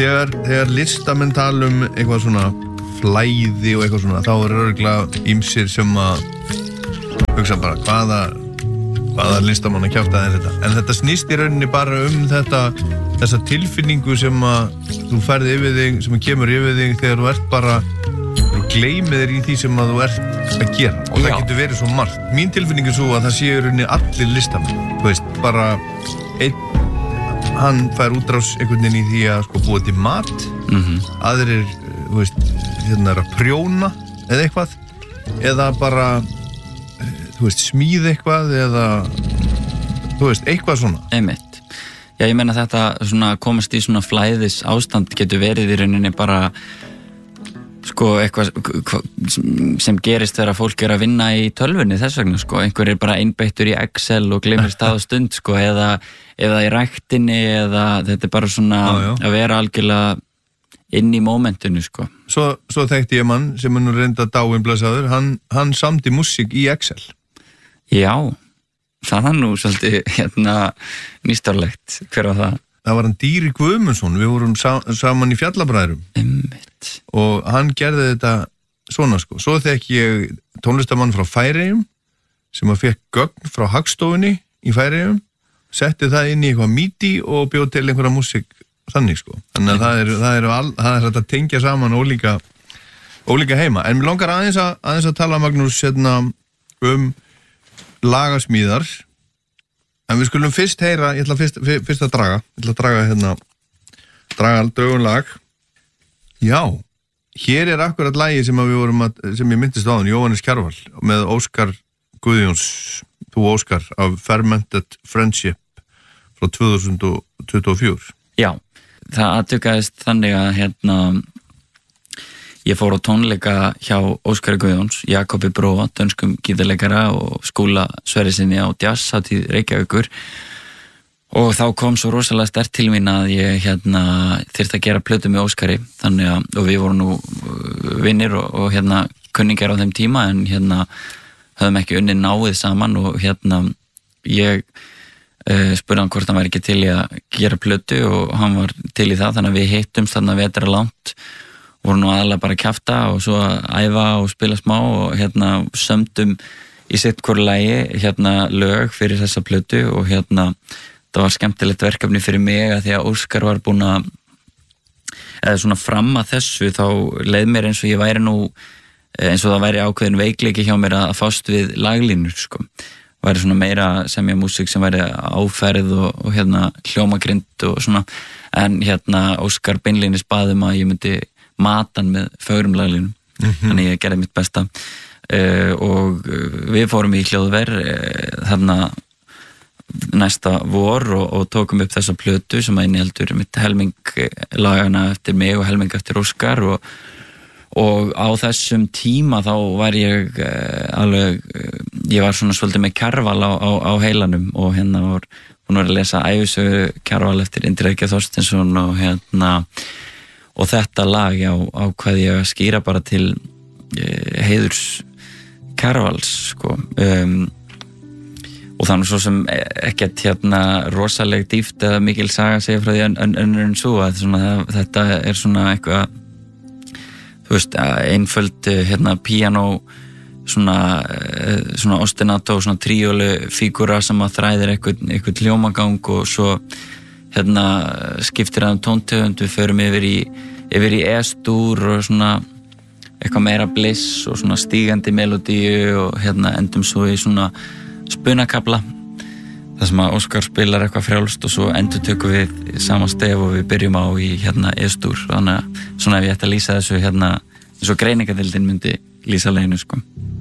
þegar listamenn tala eitthvað svona flæði og eitthvað svona, þá örugglega ýmsir sem að hugsa bara hvaða listamann að kjafta þetta. En þetta snýst í rauninni bara þessa tilfinningu sem að þú færði yfir þig, sem að kemur yfir þig þegar þú ert bara, þú gleymir þér í því sem að þú ert að gera. Og það getur verið svo margt. Mín tilfinning svo að það sé í rauninni allir listamenn. Þú veist, bara hann fær útrás einhvern veginn í því að sko búa til mat. Aðrir, þú veist, hérna að prjóna eða eitthvað. Eða bara, þú veist, smíð eitthvað eða, þú veist, eitthvað svona. Einmitt. Já, ég meina þetta svona komast í svona flæðis ástand getur verið í rauninni bara sko eitthvað sem gerist þegar fólk að vinna í tölvunni þess vegna sko, einhver bara einbeittur í Excel og gleymir stað og stund sko, eða í ræktinni eða þetta bara svona að vera algjörlega inn í mómentinu sko. Svo þekkti ég mann sem nú reynda dáinn blessaður, hann samdi músík í Excel. Já, það nú svolítið nýstárlegt. Hver var það? Það var hann Dýri Guðmundsson, við vorum saman í Fjallabræðrum. Og hann gerði þetta svona sko. Svo þekki ég tónlistamann frá Færeyjum sem að fekk gögn frá Hagstofunni í Færeyjum, setti það inn í eitthvað MIDI og bjóð til einhverja músík þannig sko. Þannig að það er hægt að tengja saman ólíka heima. En mér langar aðeins að tala, Magnús, lagasmíðar. En við skulum fyrst heyra, ég ætla fyrst að draga drögun lag. Já, hér er akkurat lagi sem ég myndist á hann, Jóhannes Kjarval, með Óskar Guðjóns, þú Óskar, af Fermented Friendship frá 2024. Já, það atvikaðist þannig að ég fór á tónleika hjá Óskari Guðjóns, Jakobi Bró, dönskum gítarleikara og Skúla Sverrisinni á Jazzhátíð Reykjavíkur og þá kom svo rosalega sterkt til mín að ég þyrfti að gera plötu með Óskari og við vorum nú vinnir og kunningar á þeim tíma en höfum ekki unnið náið saman og ég spurði hann hvort hann væri ekki til í að gera plötu og hann var til í það, þannig að við hittumst þarna vetra langt, voru nú aðalega bara að kjafta og svo að æfa og spila smá og sömdum í sitt hvort lagi lög fyrir þessa plötu og það var skemmtilegt verkefni fyrir mig að því að Óskar var búinn að eða svona fram að þessu þá leið mér eins og ég væri nú eins og það væri ákveðin veikleiki hjá mér að fást við laglínur sko, væri svona meira semja músík sem væri áferð og hljómagrind og svona en Óskar beinlínis bað að ég myndi matan með fögrum laglínum þannig ég gerði mitt besta og við fórum í hljóðverð þarna næsta vor og tókum upp þessa plötu sem að inniheldur mitt helming lagana eftir mig og helming eftir Óskar og á þessum tíma þá var ég ég var svona svolítið með Kjarval á heilanum og var búin að lesa ævisögu Kjarval eftir Indriða Þorsteinsson og þetta lag ákvað ég að skýra bara til heiðurs Kjarvals sko og þannig svo sem ekkert rosaleg dýft eða mikil saga segja frá því önnur en svo að þetta er svona eitthvað þú veist einföld piano svona ostinato svona tríólu fígúra sem að þræðir eitthvað hljómagang og svo skiptir það tóntegund, við förum yfir í E-stúr og svona eitthvað meira bliss og svona stígandi melodíu og endum svo í svona spunakabla þar sem að Óskar spilar eitthvað frjálst og svo endur tökum við sama stef og við byrjum á í E-stúr þannig að svona ef ég ætti að lýsa þessu eins og greiningadeildin myndi lýsa leginu sko.